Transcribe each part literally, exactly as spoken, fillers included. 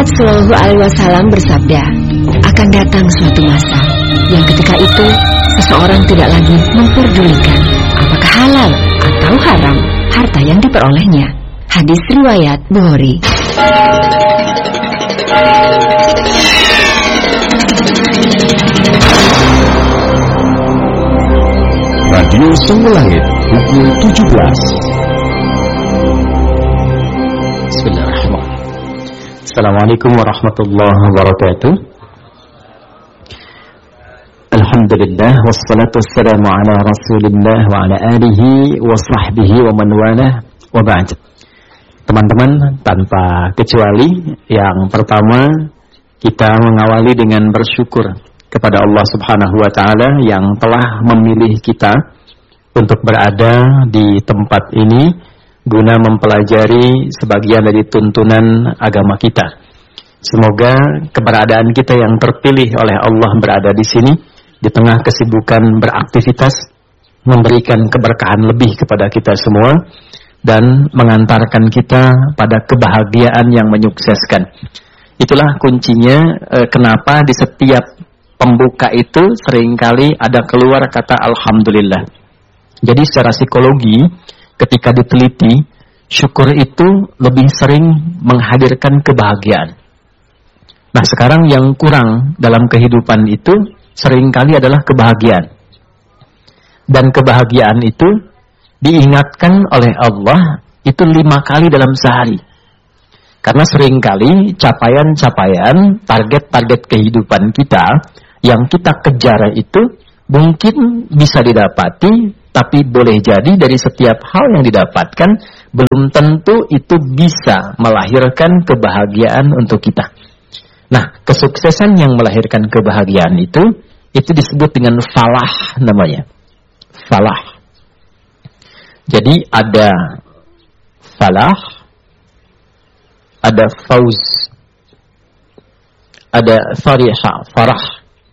Muhammad Shallallahu Alaihi Wasallam bersabda, akan datang suatu masa yang ketika itu seseorang tidak lagi memperdulikan apakah halal atau haram harta yang diperolehnya. Hadis riwayat Bukhari. Radio Semu Langit pukul tujuh belas. Bismillahirrahmanirrahim. Assalamualaikum warahmatullahi wabarakatuh. Alhamdulillah wassalatu wassalamu ala Rasulillah wa ala alihi wa sahbihi wa man walah wa ba'd. Teman-teman, tanpa kecuali yang pertama kita mengawali dengan bersyukur kepada Allah Subhanahu wa taala yang telah memilih kita untuk berada di tempat ini guna mempelajari sebagian dari tuntunan agama kita. Semoga keberadaan kita yang terpilih oleh Allah berada di sini di tengah kesibukan beraktivitas memberikan keberkahan lebih kepada kita semua dan mengantarkan kita pada kebahagiaan yang menyukseskan. Itulah kuncinya eh, kenapa di setiap pembuka itu seringkali ada keluar kata Alhamdulillah. Jadi secara psikologi ketika diteliti, syukur itu lebih sering menghadirkan kebahagiaan. Nah sekarang yang kurang dalam kehidupan itu seringkali adalah kebahagiaan. Dan kebahagiaan itu diingatkan oleh Allah itu lima kali dalam sehari. Karena seringkali capaian-capaian, target-target kehidupan kita yang kita kejar itu mungkin bisa didapati, tapi boleh jadi dari setiap hal yang didapatkan belum tentu itu bisa melahirkan kebahagiaan untuk kita. Nah, kesuksesan yang melahirkan kebahagiaan itu itu disebut dengan falah namanya. Falah. Jadi ada falah, ada fauz, ada fariha, farah.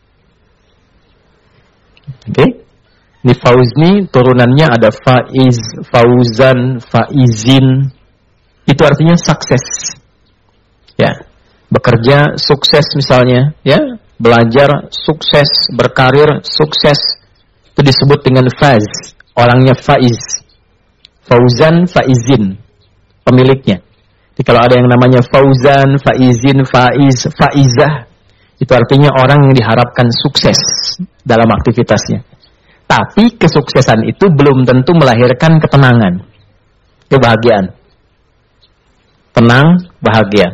Oke, okay. Ini fauz ini turunannya ada faiz, fauzan, faizin. Itu artinya sukses. Ya, bekerja sukses misalnya, ya, belajar sukses, berkarir sukses. Itu disebut dengan faz. Orangnya faiz. Fauzan, faizin, pemiliknya. Jadi kalau ada yang namanya fauzan, faizin, faiz, faizah, itu artinya orang yang diharapkan sukses dalam aktivitasnya. Tapi kesuksesan itu belum tentu melahirkan ketenangan, kebahagiaan. Tenang, bahagia.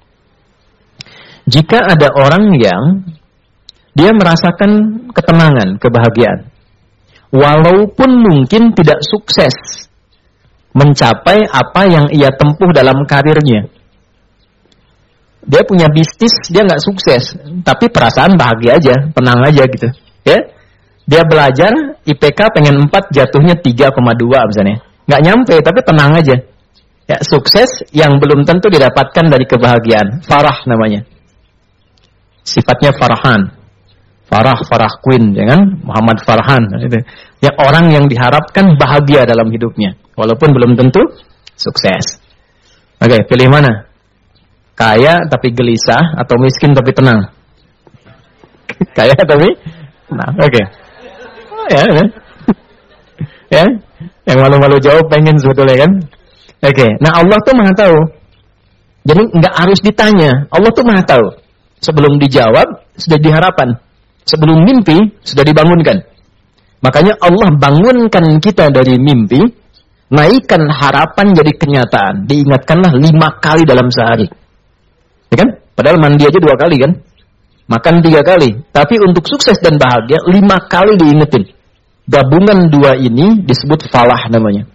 Jika ada orang yang dia merasakan ketenangan, kebahagiaan, walaupun mungkin tidak sukses mencapai apa yang ia tempuh dalam karirnya. Dia punya bisnis, dia nggak sukses, tapi perasaan bahagia aja, tenang aja gitu. Ya, dia belajar I P K pengen empat, jatuhnya tiga koma dua misalnya, nggak nyampe, tapi tenang aja. Ya, sukses yang belum tentu didapatkan dari kebahagiaan, farah namanya. Sifatnya farahan, farah, farah queen, jangan Muhammad Farhan. Gitu. Ya, orang yang diharapkan bahagia dalam hidupnya, walaupun belum tentu sukses. Oke, pilih mana? Kaya tapi gelisah atau miskin tapi tenang? Kaya tapi tenang. Oke. Okay. Oh, ya, ya. Ya, yang malu-malu jawab pengen sebetulnya kan? Oke. Okay. Nah Allah tuh maha tahu. Jadi nggak harus ditanya. Allah tuh maha tahu. Sebelum dijawab sudah diharapkan. Sebelum mimpi sudah dibangunkan. Makanya Allah bangunkan kita dari mimpi, naikkan harapan jadi kenyataan. Diingatkanlah lima kali dalam sehari. Ya kan? Padahal mandi aja dua kali kan? Makan tiga kali. Tapi untuk sukses dan bahagia, lima kali diingetin. Gabungan dua ini disebut falah namanya.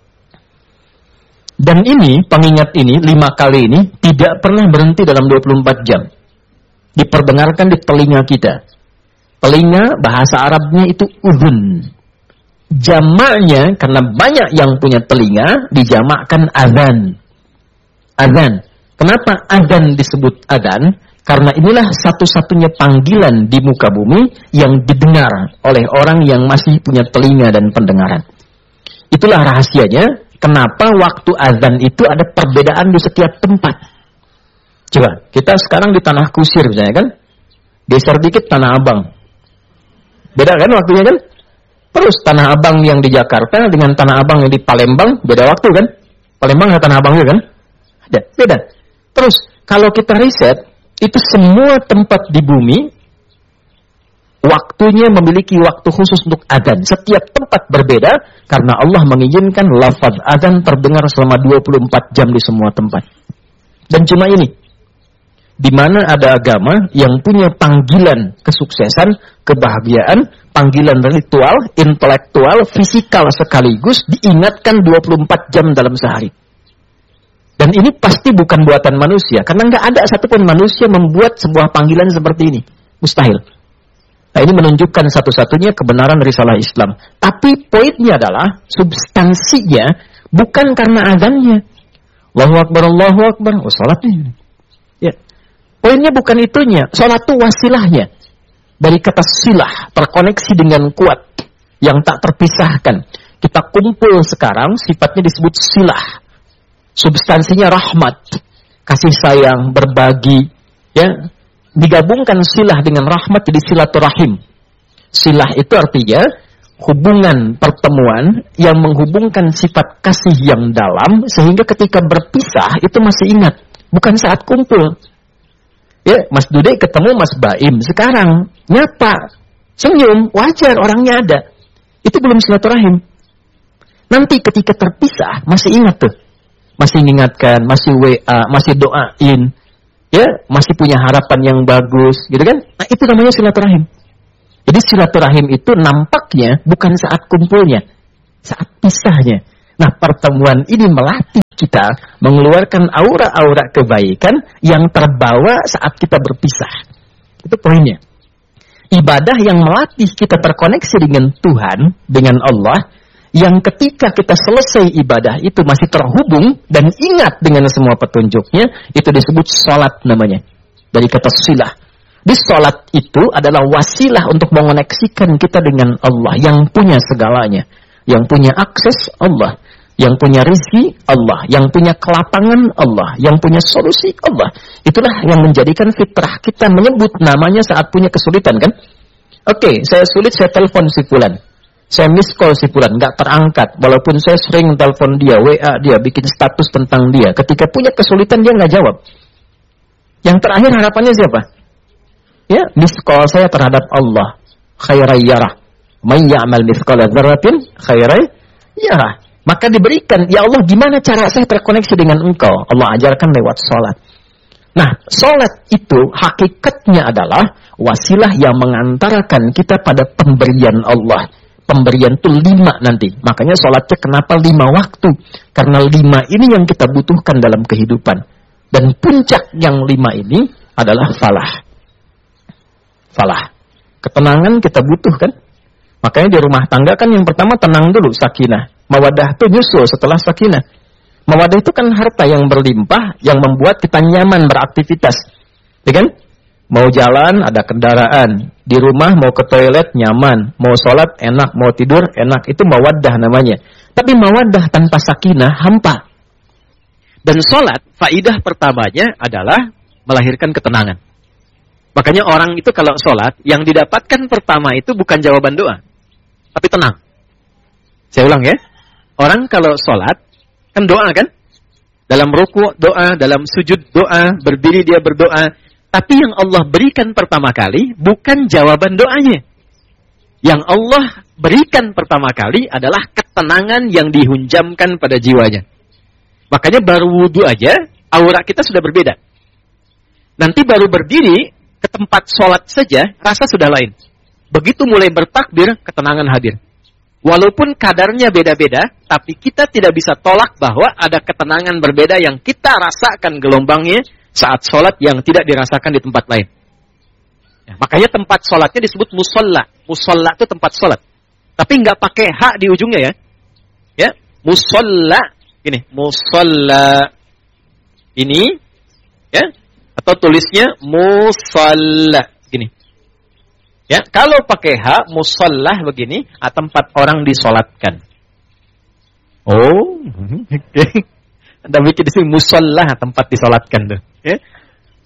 Dan ini, pengingat ini, lima kali ini, tidak pernah berhenti dalam dua puluh empat jam. Diperdengarkan di telinga kita. Telinga, bahasa Arabnya itu udhun. Jamaknya, karena banyak yang punya telinga, dijamakkan azan. Azan. Kenapa azan disebut azan? Karena inilah satu-satunya panggilan di muka bumi yang didengar oleh orang yang masih punya telinga dan pendengaran. Itulah rahasianya, kenapa waktu azan itu ada perbedaan di setiap tempat. Coba, kita sekarang di Tanah Kusir misalnya kan, geser dikit Tanah Abang. Beda kan waktunya kan? Terus Tanah Abang yang di Jakarta dengan Tanah Abang yang di Palembang, beda waktu kan? Palembang atau Tanah Abang juga kan? Ada, beda. Terus, kalau kita riset, itu semua tempat di bumi, waktunya memiliki waktu khusus untuk azan. Setiap tempat berbeda, karena Allah mengizinkan lafaz azan terdengar selama dua puluh empat jam di semua tempat. Dan cuma ini, di mana ada agama yang punya panggilan kesuksesan, kebahagiaan, panggilan ritual, intelektual, fisikal sekaligus, diingatkan dua puluh empat jam dalam sehari. Dan ini pasti bukan buatan manusia, karena nggak ada satupun manusia membuat sebuah panggilan seperti ini. Mustahil. Nah, ini menunjukkan satu-satunya kebenaran risalah Islam. Tapi poinnya adalah, substansinya bukan karena azannya. Allahu Akbar, Allahu Akbar, oh salatnya. Ya. Poinnya bukan itunya, salat itu wasilahnya. Dari kata silah, terkoneksi dengan kuat, yang tak terpisahkan. Kita kumpul sekarang, sifatnya disebut silah. Substansinya rahmat, kasih sayang, berbagi, ya, digabungkan silah dengan rahmat jadi silaturahim. Silah itu artinya hubungan pertemuan yang menghubungkan sifat kasih yang dalam sehingga ketika berpisah itu masih ingat, bukan saat kumpul. Ya, Mas Dude ketemu Mas Baim sekarang nyapa, senyum, wajar orangnya ada. Itu belum silaturahim. Nanti ketika terpisah masih ingat tuh. Masih mengingatkan, masih W A, masih doain, ya, masih punya harapan yang bagus, gitu kan? Nah, itu namanya silaturahim. Jadi silaturahim itu nampaknya bukan saat kumpulnya, saat pisahnya. Nah, pertemuan ini melatih kita mengeluarkan aura-aura kebaikan yang terbawa saat kita berpisah. Itu poinnya. Ibadah yang melatih kita terkoneksi dengan Tuhan, dengan Allah, yang ketika kita selesai ibadah itu masih terhubung dan ingat dengan semua petunjuknya, itu disebut sholat namanya. Dari kata silah. Di sholat itu adalah wasilah untuk mengoneksikan kita dengan Allah yang punya segalanya. Yang punya akses Allah. Yang punya rezeki Allah. Yang punya kelapangan Allah. Yang punya solusi Allah. Itulah yang menjadikan fitrah kita menyebut namanya saat punya kesulitan kan. Oke, saya sulit, saya telepon si fulan. Saya miss call si fulan, nggak terangkat. Walaupun saya sering telepon dia, W A dia, bikin status tentang dia. Ketika punya kesulitan dia nggak jawab. Yang terakhir harapannya siapa? Ya, miss call saya terhadap Allah. Khairai yarah. Man ya'mal mithqala dzarratin khairai yarah. Maka diberikan, ya Allah gimana cara saya terkoneksi dengan engkau? Allah ajarkan lewat sholat. Nah, sholat itu hakikatnya adalah wasilah yang mengantarakan kita pada pemberian Allah. Pemberian itu lima nanti. Makanya sholatnya kenapa lima waktu? Karena lima ini yang kita butuhkan dalam kehidupan. Dan puncak yang lima ini adalah falah. Falah. Ketenangan kita butuhkan. Makanya di rumah tangga kan yang pertama tenang dulu, sakinah. Mawadah itu nyusul setelah sakinah. Mawadah itu kan harta yang berlimpah, yang membuat kita nyaman beraktivitas. Ya kan? Mau jalan, ada kendaraan. Di rumah mau ke toilet, nyaman. Mau sholat, enak. Mau tidur, enak. Itu mawaddah namanya. Tapi mawaddah tanpa sakinah, hampa. Dan sholat, faidah pertamanya adalah melahirkan ketenangan. Makanya orang itu kalau sholat, yang didapatkan pertama itu bukan jawaban doa. Tapi tenang. Saya ulang ya. Orang kalau sholat, kan doa kan? Dalam ruku doa, dalam sujud doa, berdiri dia berdoa. Tapi yang Allah berikan pertama kali bukan jawaban doanya. Yang Allah berikan pertama kali adalah ketenangan yang dihunjamkan pada jiwanya. Makanya baru wudhu aja, aura kita sudah berbeda. Nanti baru berdiri ke tempat sholat saja, rasa sudah lain. Begitu mulai bertakbir, ketenangan hadir. Walaupun kadarnya beda-beda, tapi kita tidak bisa tolak bahwa ada ketenangan berbeda yang kita rasakan gelombangnya saat sholat yang tidak dirasakan di tempat lain. Ya, makanya tempat sholatnya disebut musolla. Musolla itu tempat sholat. Tapi nggak pakai hak di ujungnya ya. Ya, musolla. Ini, musolla. Ini, ya. Atau tulisnya musolla. Gini. Ya, kalau pakai hak, musolla begini, ah, tempat orang disolatkan. Oh, oke. Anda bikin di sini musolla, tempat disolatkan tuh. Ya.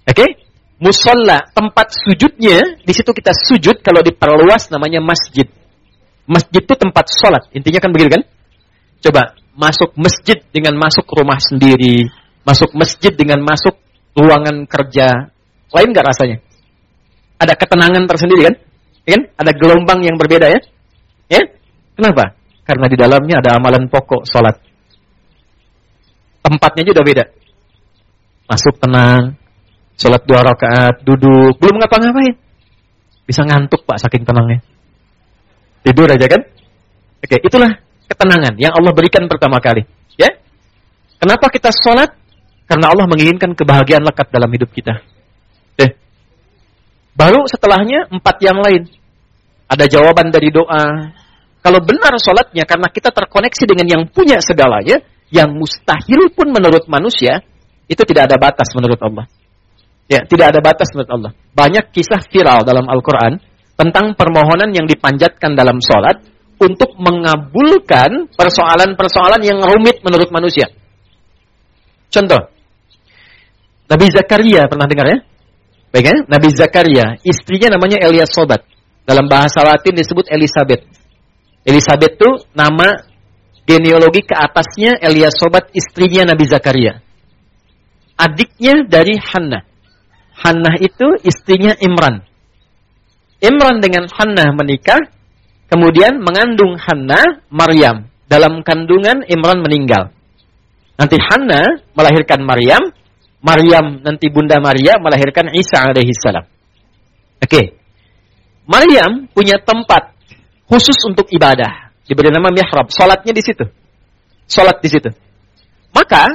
Oke? Musolla, tempat sujudnya, di situ kita sujud, kalau diperluas namanya masjid. Masjid itu tempat sholat, intinya kan begitu kan? Coba, masuk masjid dengan masuk rumah sendiri, masuk masjid dengan masuk ruangan kerja, lain nggak rasanya? Ada ketenangan tersendiri kan? Ya kan? Ada gelombang yang berbeda ya? Ya? Kenapa? Karena di dalamnya ada amalan pokok, sholat. Tempatnya juga beda. Masuk tenang, sholat dua rakaat, duduk, belum ngapa-ngapain. Bisa ngantuk Pak, saking tenangnya. Tidur aja kan? Oke, itulah ketenangan yang Allah berikan pertama kali. Ya? Kenapa kita sholat? Karena Allah menginginkan kebahagiaan lekat dalam hidup kita. Oke. Baru setelahnya empat yang lain. Ada jawaban dari doa. Kalau benar sholatnya, karena kita terkoneksi dengan yang punya segalanya, yang mustahil pun menurut manusia, itu tidak ada batas menurut Allah. Ya, tidak ada batas menurut Allah. Banyak kisah viral dalam Al-Quran tentang permohonan yang dipanjatkan dalam sholat untuk mengabulkan persoalan-persoalan yang rumit menurut manusia. Contoh, Nabi Zakaria, pernah dengar ya? Baik ya? Nabi Zakaria, istrinya namanya Eliasobat. Dalam bahasa Latin disebut Elizabeth. Elizabeth itu nama genealogi ke atasnya Eliasobat, istrinya Nabi Zakaria. Adiknya dari Hannah. Hannah itu istrinya Imran. Imran dengan Hannah menikah, kemudian mengandung Hannah, Maryam. Dalam kandungan Imran meninggal. Nanti Hannah melahirkan Maryam, Maryam nanti Bunda Maria melahirkan Isa alaihissalam. Oke. Okay. Maryam punya tempat khusus untuk ibadah, diberi nama mihrab. Salatnya di situ. Salat di situ. Maka